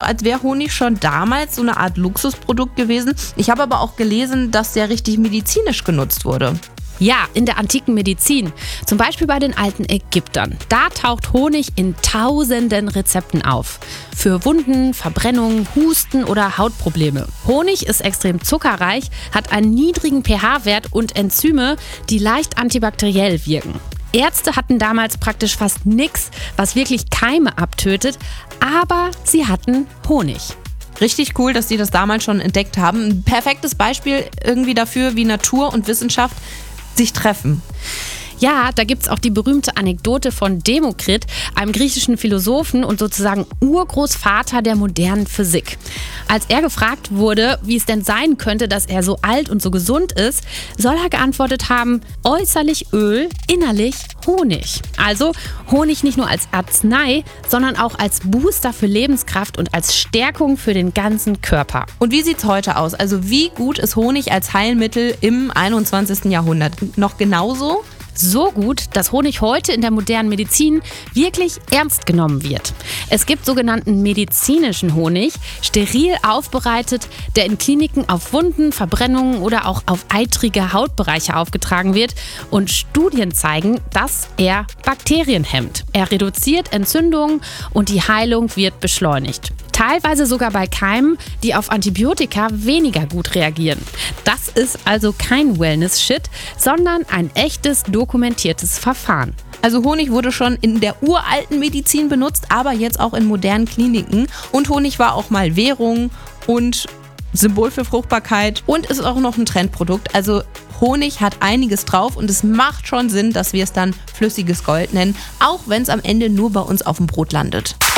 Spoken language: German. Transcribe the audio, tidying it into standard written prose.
als wäre Honig schon damals so eine Art Luxusprodukt gewesen. Ich habe aber auch gelesen, dass der richtig medizinisch genutzt wurde. Ja, in der antiken Medizin, zum Beispiel bei den alten Ägyptern. Da taucht Honig in tausenden Rezepten auf. Für Wunden, Verbrennungen, Husten oder Hautprobleme. Honig ist extrem zuckerreich, hat einen niedrigen pH-Wert und Enzyme, die leicht antibakteriell wirken. Ärzte hatten damals praktisch fast nichts, was wirklich Keime abtötet, aber sie hatten Honig. Richtig cool, dass die das damals schon entdeckt haben. Ein perfektes Beispiel irgendwie dafür, wie Natur und Wissenschaft sich treffen. Ja, da gibt's auch die berühmte Anekdote von Demokrit, einem griechischen Philosophen und sozusagen Urgroßvater der modernen Physik. Als er gefragt wurde, wie es denn sein könnte, dass er so alt und so gesund ist, soll er geantwortet haben, äußerlich Öl, innerlich Honig. Also Honig nicht nur als Arznei, sondern auch als Booster für Lebenskraft und als Stärkung für den ganzen Körper. Und wie sieht's heute aus? Also wie gut ist Honig als Heilmittel im 21. Jahrhundert? Noch genauso? So gut, dass Honig heute in der modernen Medizin wirklich ernst genommen wird. Es gibt sogenannten medizinischen Honig, steril aufbereitet, der in Kliniken auf Wunden, Verbrennungen oder auch auf eitrige Hautbereiche aufgetragen wird. Und Studien zeigen, dass er Bakterien hemmt. Er reduziert Entzündungen und die Heilung wird beschleunigt. Teilweise sogar bei Keimen, die auf Antibiotika weniger gut reagieren. Das ist also kein Wellness-Shit, sondern ein echtes dokumentiertes Verfahren. Also Honig wurde schon in der uralten Medizin benutzt, aber jetzt auch in modernen Kliniken. Und Honig war auch mal Währung und Symbol für Fruchtbarkeit und ist auch noch ein Trendprodukt. Also Honig hat einiges drauf und es macht schon Sinn, dass wir es dann flüssiges Gold nennen, auch wenn es am Ende nur bei uns auf dem Brot landet.